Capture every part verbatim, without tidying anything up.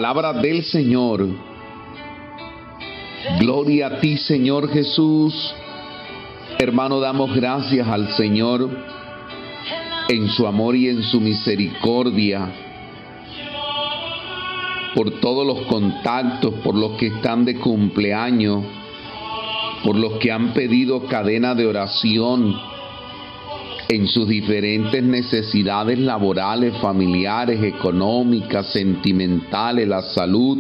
Palabra del Señor. Gloria a ti, Señor Jesús. Hermano, damos gracias al Señor en su amor y en su misericordia por todos los contactos, por los que están de cumpleaños, por los que han pedido cadena de oración en sus diferentes necesidades laborales, familiares, económicas, sentimentales, la salud,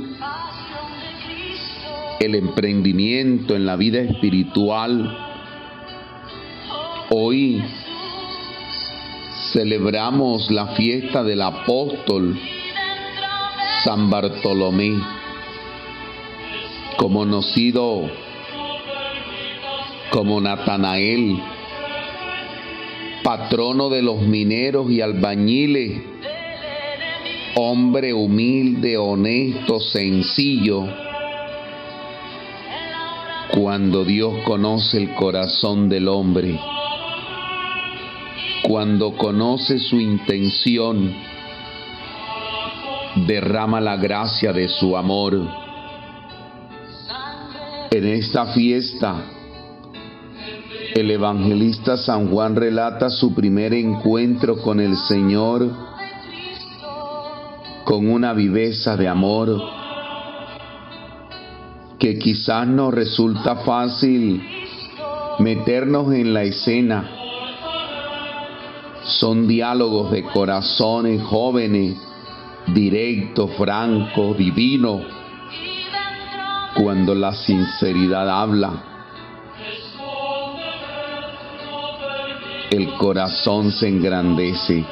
el emprendimiento, en la vida espiritual. Hoy celebramos la fiesta del apóstol San Bartolomé, conocido como Natanael, patrono de los mineros y albañiles, hombre humilde, honesto, sencillo. Cuando Dios conoce el corazón del hombre, cuando conoce su intención, derrama la gracia de su amor. En esta fiesta, el evangelista San Juan relata su primer encuentro con el Señor con una viveza de amor que quizás nos resulta fácil meternos en la escena. Son diálogos de corazones jóvenes, directos, francos, divinos, cuando la sinceridad habla. El corazón se engrandece.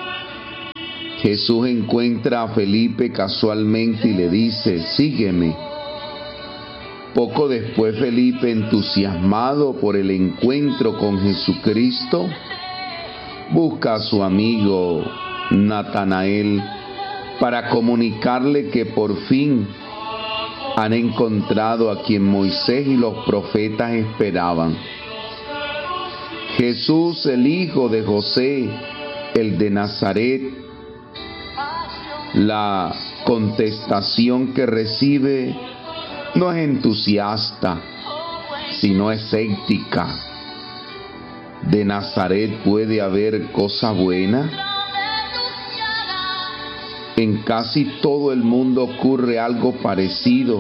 Jesús encuentra a Felipe casualmente y le dice: sígueme. Poco después, Felipe, entusiasmado por el encuentro con Jesucristo, busca a su amigo Natanael para comunicarle que por fin han encontrado a quien Moisés y los profetas esperaban. Jesús, el hijo de José, el de Nazaret. La contestación que recibe no es entusiasta, sino escéptica. ¿De Nazaret puede haber cosa buena? En casi todo el mundo ocurre algo parecido.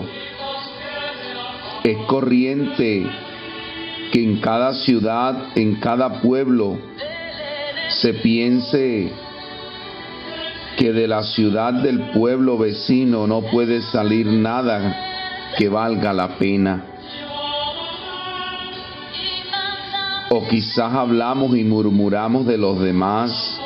Es corriente que en cada ciudad, en cada pueblo, se piense que de la ciudad del pueblo vecino no puede salir nada que valga la pena. O quizás hablamos y murmuramos de los demás.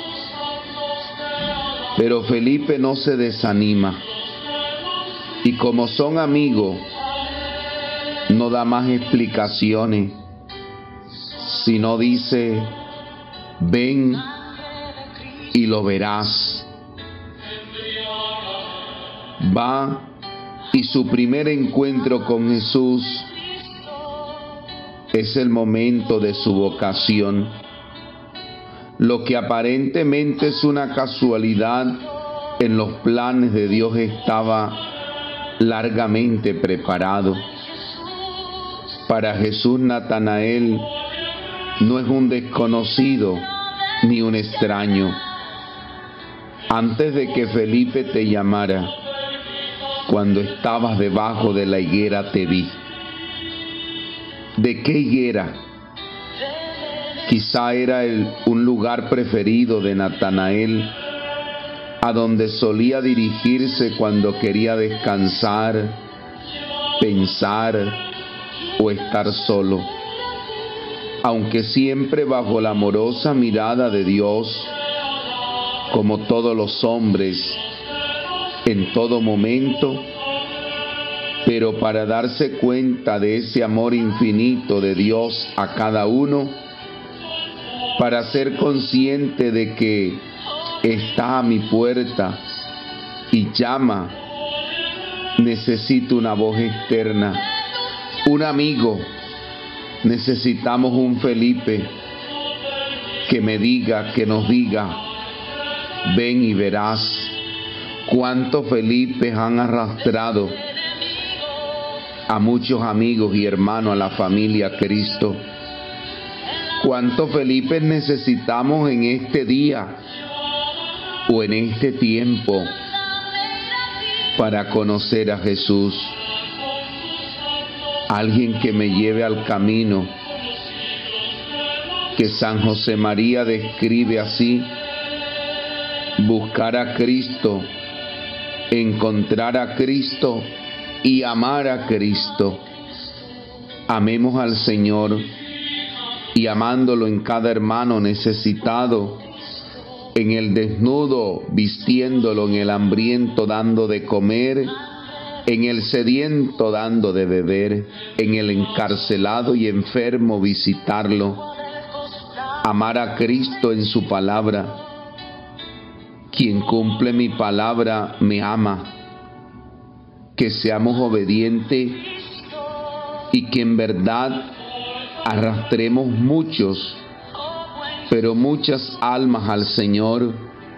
Pero Felipe no se desanima. Y como son amigos, no da más explicaciones, sino dice: ven y lo verás. Va, y su primer encuentro con Jesús es el momento de su vocación. Lo que aparentemente es una casualidad, en los planes de Dios estaba largamente preparado. Para Jesús, Natanael no es un desconocido ni un extraño. Antes de que Felipe te llamara, cuando estabas debajo de la higuera te vi. ¿De qué higuera? Quizá era el, un lugar preferido de Natanael, a donde solía dirigirse cuando quería descansar, pensar o estar solo. Aunque siempre bajo la amorosa mirada de Dios, como todos los hombres, en todo momento, pero para darse cuenta de ese amor infinito de Dios a cada uno, para ser consciente de que está a mi puerta y llama, necesito una voz externa, un amigo. Necesitamos un Felipe que me diga, que nos diga: ven y verás. cuántos Felipes han arrastrado a muchos amigos y hermanos a la familia Cristo. ¿Cuántos Felipes necesitamos en este día o en este tiempo para conocer a Jesús? Alguien que me lleve al camino que San José María describe así: buscar a Cristo, encontrar a Cristo y amar a Cristo. Amemos al Señor y amándolo en cada hermano necesitado, en el desnudo vistiéndolo, en el hambriento dando de comer, en el sediento dando de beber, en el encarcelado y enfermo visitarlo. Amar a Cristo en su palabra. Quien cumple mi palabra me ama. Que seamos obedientes y que en verdad arrastremos muchos, pero muchas almas al Señor.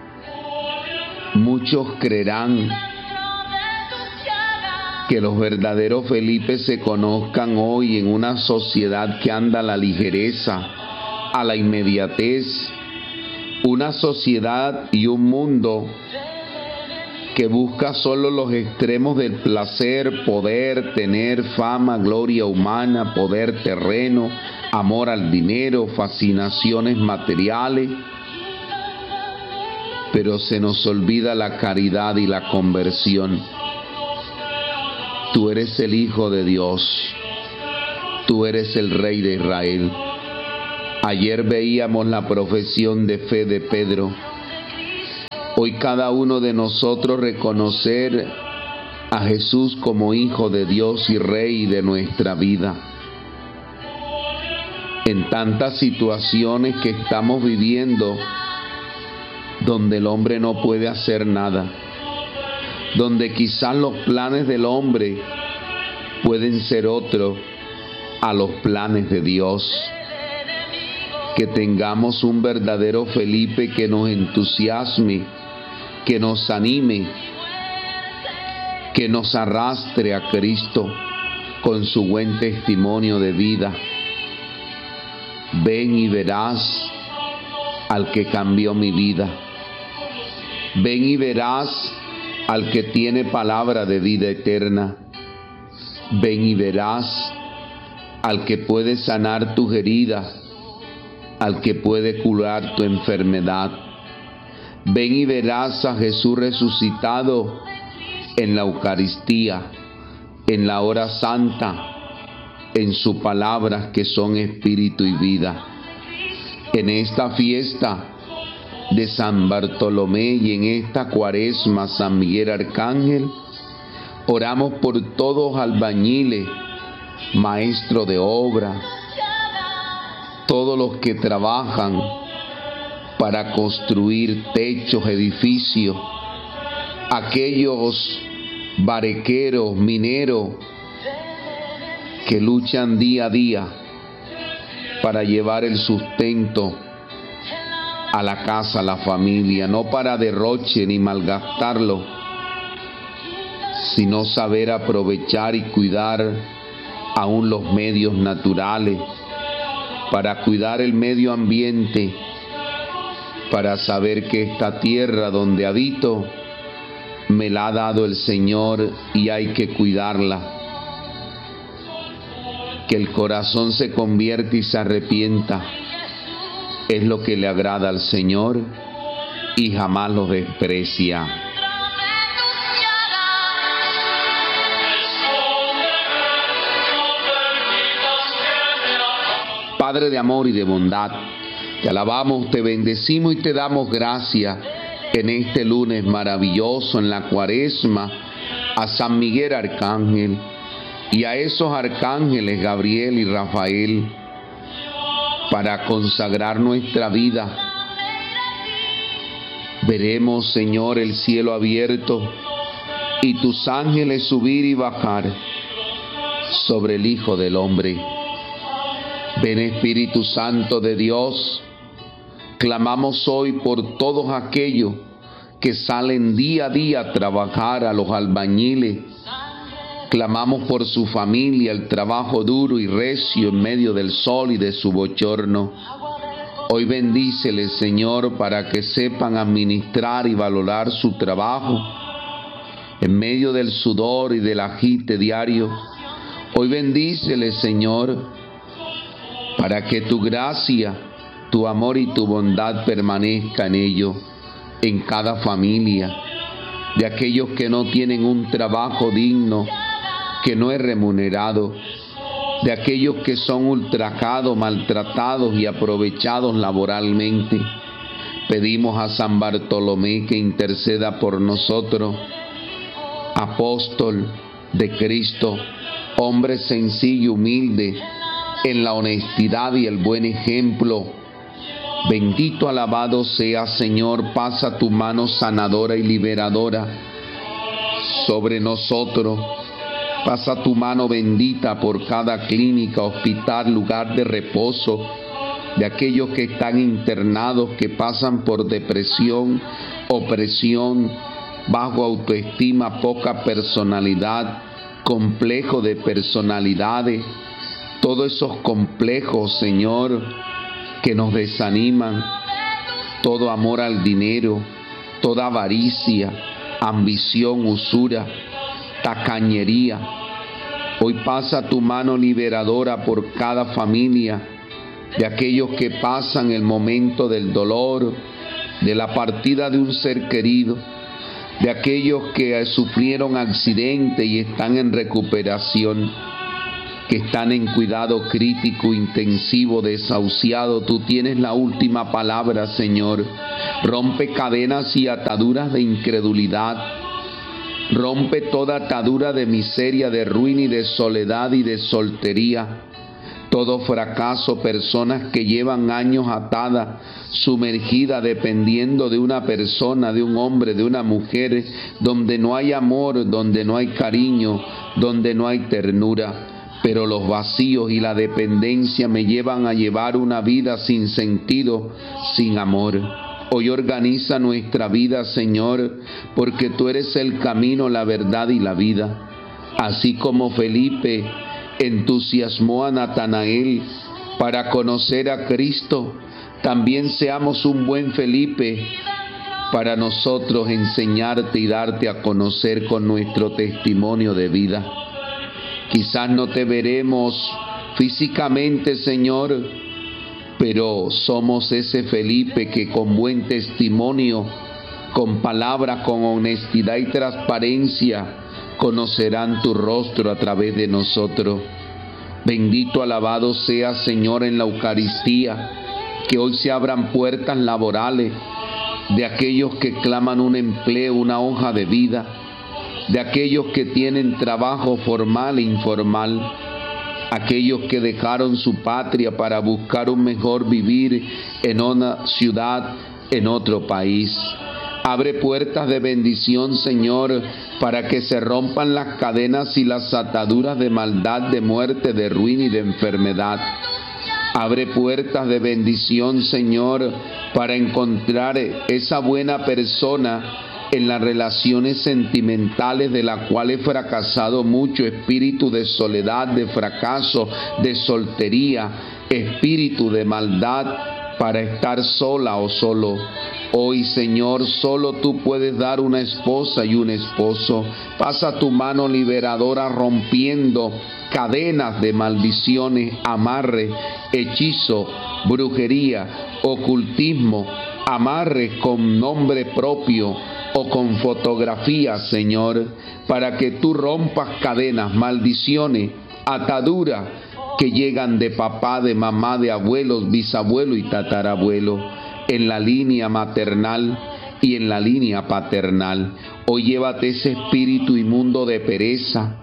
Muchos creerán. Que los verdaderos Felipes se conozcan hoy en una sociedad que anda a la ligereza, a la inmediatez, una sociedad y un mundo que busca solo los extremos del placer, poder, tener fama, gloria humana, poder terreno, amor al dinero, fascinaciones materiales, pero se nos olvida la caridad y la conversión. Tú eres el Hijo de Dios, tú eres el Rey de Israel. Ayer veíamos la profesión de fe de Pedro. Hoy cada uno de nosotros reconocer a Jesús como Hijo de Dios y Rey de nuestra vida. En tantas situaciones que estamos viviendo, donde el hombre no puede hacer nada, donde quizás los planes del hombre pueden ser otros a los planes de Dios. Que tengamos un verdadero Felipe que nos entusiasme, que nos anime, que nos arrastre a Cristo con su buen testimonio de vida. Ven y verás al que cambió mi vida. Ven y verás al que tiene palabra de vida eterna. Ven y verás al que puede sanar tus heridas, al que puede curar tu enfermedad. Ven y verás a Jesús resucitado en la Eucaristía, en la hora santa, en sus palabras que son espíritu y vida. En esta fiesta de San Bartolomé y en esta cuaresma San Miguel Arcángel, oramos por todos albañiles, maestros de obra, todos los que trabajan para construir techos, edificios, aquellos barequeros, mineros que luchan día a día para llevar el sustento a la casa, a la familia, no para derroche ni malgastarlo, sino saber aprovechar y cuidar aún los medios naturales, para cuidar el medio ambiente, para saber que esta tierra donde habito me la ha dado el Señor y hay que cuidarla. Que el corazón se convierta y se arrepienta es lo que le agrada al Señor y jamás lo desprecia. Padre de amor y de bondad, te alabamos, te bendecimos y te damos gracias en este lunes maravilloso, en la cuaresma, a San Miguel Arcángel y a esos arcángeles Gabriel y Rafael, para consagrar nuestra vida. Veremos, Señor, el cielo abierto y tus ángeles subir y bajar sobre el Hijo del Hombre. Ven, Espíritu Santo de Dios, clamamos hoy por todos aquellos que salen día a día a trabajar, a los albañiles. Clamamos por su familia, el trabajo duro y recio en medio del sol y de su bochorno. Hoy bendíceles, Señor, para que sepan administrar y valorar su trabajo en medio del sudor y del agite diario. Hoy bendíceles, Señor, para que tu gracia, tu amor y tu bondad permanezca en ellos, en cada familia, de aquellos que no tienen un trabajo digno, que no es remunerado, de aquellos que son ultrajados, maltratados y aprovechados laboralmente. Pedimos a San Bartolomé que interceda por nosotros, apóstol de Cristo, hombre sencillo y humilde, en la honestidad y el buen ejemplo. Bendito, alabado sea, Señor, pasa tu mano sanadora y liberadora sobre nosotros. Pasa tu mano bendita por cada clínica, hospital, lugar de reposo, de aquellos que están internados, que pasan por depresión, opresión, bajo autoestima, poca personalidad, complejo de personalidades, todos esos complejos, Señor, que nos desaniman, todo amor al dinero, toda avaricia, ambición, usura, tacañería. Hoy pasa tu mano liberadora por cada familia, de aquellos que pasan el momento del dolor, de la partida de un ser querido, de aquellos que sufrieron accidente y están en recuperación, que están en cuidado crítico, intensivo, desahuciado. Tú tienes la última palabra, Señor. Rompe cadenas y ataduras de incredulidad. Rompe toda atadura de miseria, de ruina y de soledad y de soltería. Todo fracaso, personas que llevan años atadas, sumergidas, dependiendo de una persona, de un hombre, de una mujer, donde no hay amor, donde no hay cariño, donde no hay ternura. Pero los vacíos y la dependencia me llevan a llevar una vida sin sentido, sin amor. Hoy organiza nuestra vida, Señor, porque tú eres el camino, la verdad y la vida. Así como Felipe entusiasmó a Natanael para conocer a Cristo, también seamos un buen Felipe para nosotros enseñarte y darte a conocer con nuestro testimonio de vida. Quizás no te veremos físicamente, Señor, pero somos ese Felipe que con buen testimonio, con palabras, con honestidad y transparencia, conocerán tu rostro a través de nosotros. Bendito, alabado sea, Señor, en la Eucaristía, que hoy se abran puertas laborales de aquellos que claman un empleo, una hoja de vida, de aquellos que tienen trabajo formal e informal, aquellos que dejaron su patria para buscar un mejor vivir en una ciudad, en otro país. Abre puertas de bendición, Señor, para que se rompan las cadenas y las ataduras de maldad, de muerte, de ruina y de enfermedad. Abre puertas de bendición, Señor, para encontrar esa buena persona en las relaciones sentimentales de las cuales he fracasado mucho, espíritu de soledad, de fracaso, de soltería, espíritu de maldad para estar sola o solo. Hoy, Señor, solo tú puedes dar una esposa y un esposo. Pasa tu mano liberadora rompiendo cadenas de maldiciones, amarre, hechizo, brujería, ocultismo, amarres con nombre propio o con fotografía, Señor, para que tú rompas cadenas, maldiciones, ataduras que llegan de papá, de mamá, de abuelos, bisabuelo y tatarabuelo, en la línea maternal y en la línea paternal. Hoy llévate ese espíritu inmundo de pereza,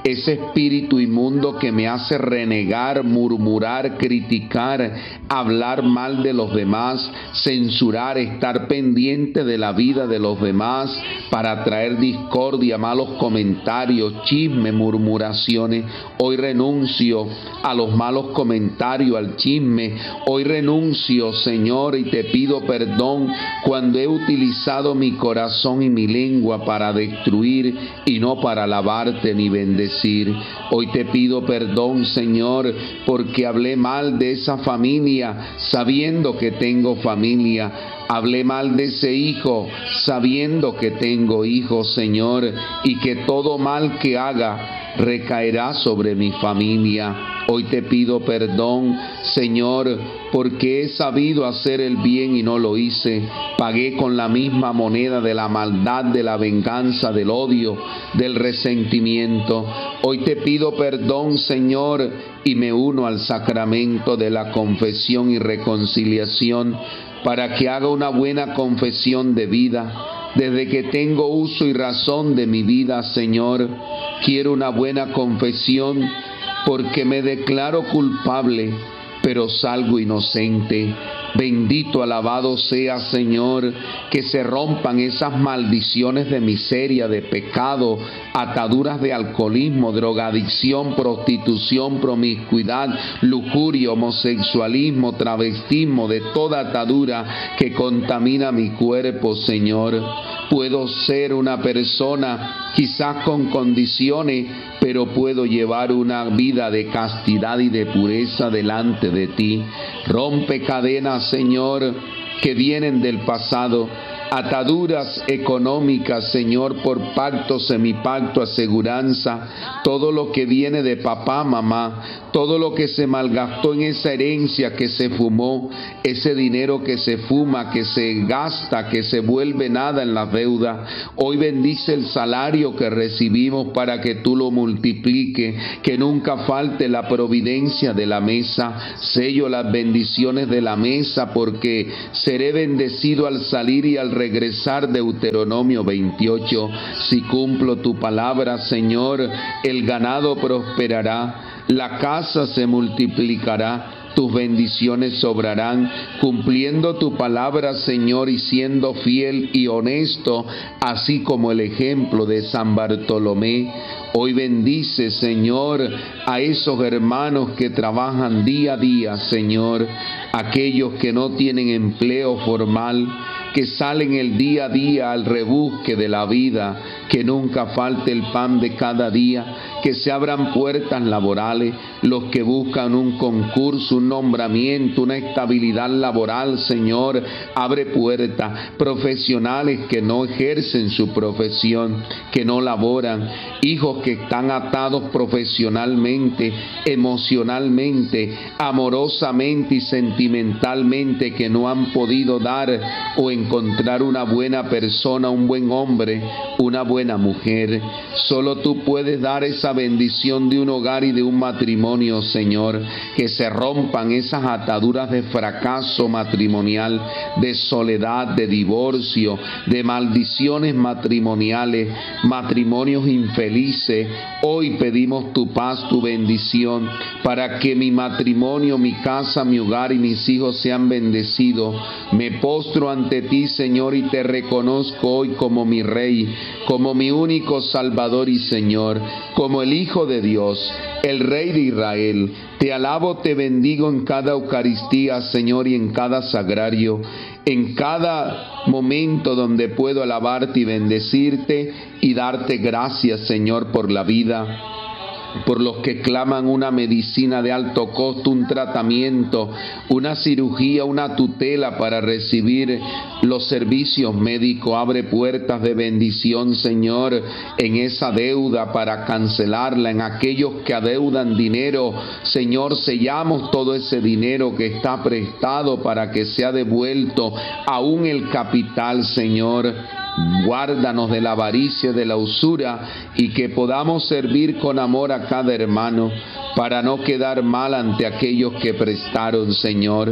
ese espíritu inmundo que me hace renegar, murmurar, criticar, hablar mal de los demás, censurar, estar pendiente de la vida de los demás para traer discordia, malos comentarios, chisme, murmuraciones. Hoy renuncio a los malos comentarios, al chisme. Hoy renuncio, Señor, y te pido perdón cuando he utilizado mi corazón y mi lengua para destruir y no para alabarte ni bendecir. Hoy te pido perdón, Señor, porque hablé mal de esa familia sabiendo que tengo familia. Hablé mal de ese hijo sabiendo que tengo hijos, Señor, y que todo mal que haga recaerá sobre mi familia. Hoy te pido perdón, Señor, porque he sabido hacer el bien y no lo hice. Pagué con la misma moneda de la maldad, de la venganza, del odio, del resentimiento. Hoy te pido perdón, Señor, y me uno al sacramento de la confesión y reconciliación para que haga una buena confesión de vida. Desde que tengo uso y razón de mi vida, Señor, quiero una buena confesión porque me declaro culpable, pero salgo inocente. Bendito, alabado sea, Señor, que se rompan esas maldiciones de miseria, de pecado, ataduras de alcoholismo, drogadicción, prostitución, promiscuidad, lujuria, homosexualismo, travestismo, de toda atadura que contamina mi cuerpo, Señor. Puedo ser una persona quizás con condiciones, pero puedo llevar una vida de castidad y de pureza delante de ti. Rompe cadenas, Señor, que vienen del pasado, ataduras económicas, Señor, por pacto, semipacto, aseguranza, todo lo que viene de papá, mamá, todo lo que se malgastó en esa herencia que se fumó, ese dinero que se fuma, que se gasta, que se vuelve nada en la deuda. Hoy bendice el salario que recibimos para que tú lo multipliques, que nunca falte la providencia de la mesa. Sello las bendiciones de la mesa porque seré bendecido al salir y al regresar. Deuteronomio veintiocho. Si cumplo tu palabra, Señor, el ganado prosperará, la casa se multiplicará, tus bendiciones sobrarán, cumpliendo tu palabra, Señor, y siendo fiel y honesto, así como el ejemplo de San Bartolomé. Hoy bendice, Señor, a esos hermanos que trabajan día a día, Señor, aquellos que no tienen empleo formal, que salen el día a día al rebusque de la vida, que nunca falte el pan de cada día, que se abran puertas laborales, los que buscan un concurso, un nombramiento, una estabilidad laboral, Señor, abre puertas. Profesionales que no ejercen su profesión, que no laboran, hijos que están atados profesionalmente, emocionalmente, amorosamente y sentimentalmente, que no han podido dar o encontrar una buena persona, un buen hombre, una buena mujer. Solo tú puedes dar esa bendición de un hogar y de un matrimonio, Señor, que se rompan esas ataduras de fracaso matrimonial, de soledad, de divorcio, de maldiciones matrimoniales, matrimonios infelices. Hoy pedimos tu paz, tu bendición, para que mi matrimonio, mi casa, mi hogar y mis hijos sean bendecidos. Me postro ante ti, Señor, y te reconozco hoy como mi Rey, como mi único Salvador y Señor, como el Hijo de Dios, el Rey de Israel. Te alabo, te bendigo en cada Eucaristía, Señor, y en cada sagrario, en cada momento donde puedo alabarte y bendecirte y darte gracias, Señor, por la vida, por los que claman una medicina de alto costo, un tratamiento, una cirugía, una tutela para recibir los servicios médicos. Abre puertas de bendición, Señor, en esa deuda para cancelarla. En aquellos que adeudan dinero, Señor, sellamos todo ese dinero que está prestado para que sea devuelto, aún el capital, Señor. Guárdanos de la avaricia, de la usura, y que podamos servir con amor a cada hermano para no quedar mal ante aquellos que prestaron, Señor.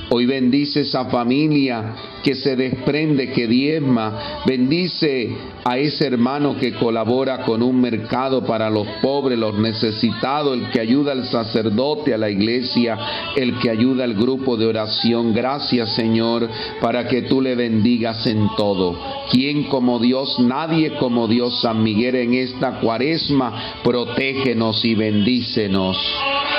Hoy bendice esa familia que se desprende, que diezma. Bendice a ese hermano que colabora con un mercado para los pobres, los necesitados, el que ayuda al sacerdote, a la iglesia, el que ayuda al grupo de oración. Gracias, Señor, para que tú le bendigas en todo. ¿Quién como Dios? Nadie como Dios. San Miguel, en esta cuaresma, protégenos y bendícenos.